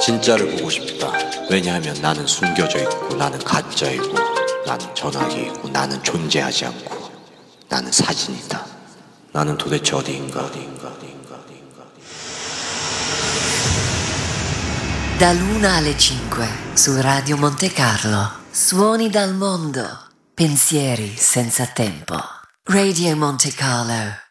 진짜를 보고 싶다. 왜냐하면 나는 숨겨져 있고 나는 가짜이고 나는 전화기이고 나는 존재하지 않고 나는 사진이다. 나는 도대체 어디인가. Dall'1 alle 5 su Radio Monte Carlo. Suoni dal mondo. Pensieri senza tempo. Radio Monte Carlo.